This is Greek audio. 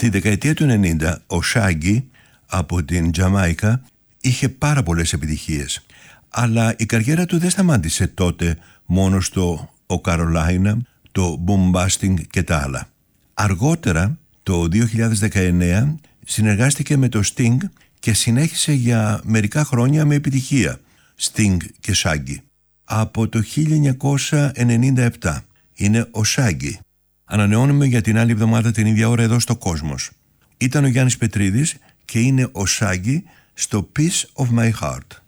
Στη δεκαετία του 90 ο Shaggy από την Τζαμάικα είχε πάρα πολλές επιτυχίες, αλλά η καριέρα του δεν σταμάτησε τότε μόνο στο «Ο Καρολάινα», το «Bombasting» και τα άλλα. Αργότερα, το 2019, συνεργάστηκε με το Sting και συνέχισε για μερικά χρόνια με επιτυχία, Sting και Shaggy. Από το 1997 είναι ο Shaggy. Ανανεώνουμε για την άλλη εβδομάδα την ίδια ώρα εδώ στο Κόσμος. Ήταν ο Γιάννης Πετρίδης και είναι ο Shaggy στο Piece of My Heart.